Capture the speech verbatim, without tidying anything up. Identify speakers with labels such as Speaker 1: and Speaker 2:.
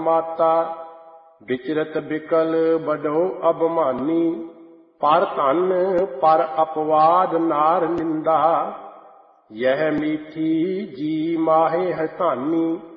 Speaker 1: ਮਾਤਾ। ਵਿਚਰਤ ਬਿਕਲ ਬਡੋ ਅਭਮਾਨੀ, ਪਰ ਧਨ ਪਰ ਅਪਵਾਦ ਨਾਰ ਨਿੰਦਾ। ਯਹ ਮੀਠੀ ਜੀ ਮਾਹੇ ਹੈ ਧਾਨੀ,